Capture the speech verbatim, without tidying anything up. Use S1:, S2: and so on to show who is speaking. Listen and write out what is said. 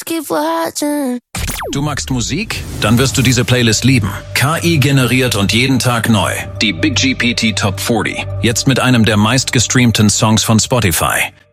S1: keep watching.
S2: Du magst Musik? Dann wirst du diese Playlist lieben. K I generiert und jeden Tag neu. Die Big G P T Top vierzig. Jetzt mit einem der meistgestreamten Songs von Spotify.